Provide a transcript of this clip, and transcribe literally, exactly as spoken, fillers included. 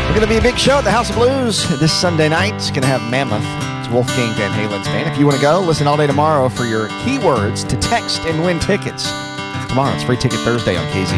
We're going to be a big show at the House of Blues this Sunday night. It's going to have Mammoth. It's Wolfgang Van Halen's band. If you want to go, listen all day tomorrow for your keywords to text and win tickets. Tomorrow, it's Free Ticket Thursday on K Z.